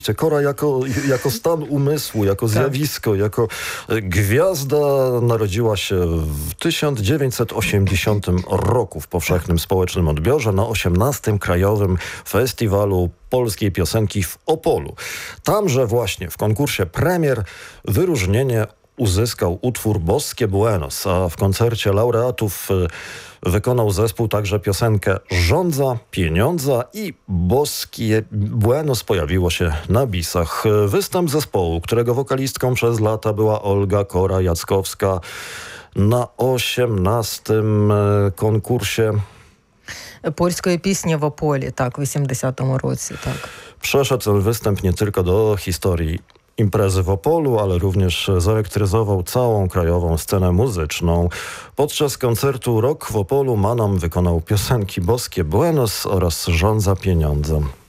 Kora jako stan umysłu, jako zjawisko, jako gwiazda narodziła się w 1980 roku w powszechnym społecznym odbiorze na 18. Krajowym Festiwalu Polskiej Piosenki w Opolu. Tamże właśnie w konkursie premier wyróżnienie uzyskał utwór Boskie Buenos, a w koncercie laureatów wykonał zespół także piosenkę Żądza Pieniądza i Boskie Buenos pojawiło się na bisach. Występ zespołu, którego wokalistką przez lata była Olga Kora-Jackowska, na 18. konkursie Польської пісні в Ополі, так, в 80-му році, так. Przeszedł ten występ nie tylko do historii imprezy w Opolu, ale również zaelektryzował całą krajową scenę muzyczną. Podczas koncertu Rock w Opolu Manam wykonał piosenki Boskie Buenos oraz Żądza Pieniądza.